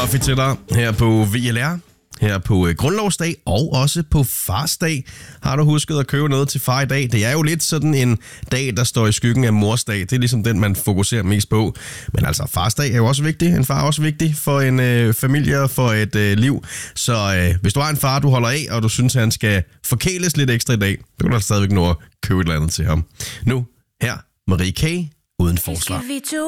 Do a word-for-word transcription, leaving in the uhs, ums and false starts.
kaffe til dig her på V L R. Her på øh, grundlovsdag og også på farsdag har du husket at købe noget til far i dag. Det er jo lidt sådan en dag, der står i skyggen af morsdag. Det er ligesom den, man fokuserer mest på. Men altså, farsdag er jo også vigtig. En far er også vigtig for en øh, familie og for et øh, liv. Så øh, hvis du har en far, du holder af, og du synes, han skal forkæles lidt ekstra i dag, så kan du stadigvæk nå at købe et eller andet til ham. Nu, her, Marie K. uden forsvar.